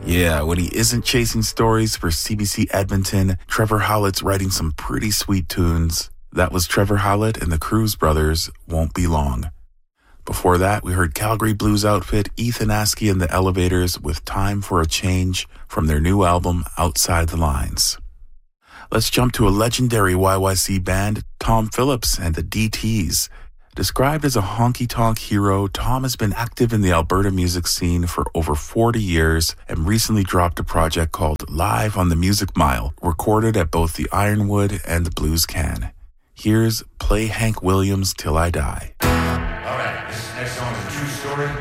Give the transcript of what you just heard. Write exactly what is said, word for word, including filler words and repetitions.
Yeah, when he isn't chasing stories for C B C Edmonton, Trevor Howlett's writing some pretty sweet tunes. That was Trevor Howlett and the Cruz Brothers, Won't Be Long. Before that, we heard Calgary blues outfit Ethan Askey and the Elevators with Time for a Change from their new album, Outside the Lines. Let's jump to a legendary Y Y C band, Tom Phillips and the D Ts. Described as a honky-tonk hero, Tom has been active in the Alberta music scene for over forty years and recently dropped a project called Live on the Music Mile, recorded at both the Ironwood and the Blues Can. Here's Play Hank Williams Till I Die. All right, this next song is a true story.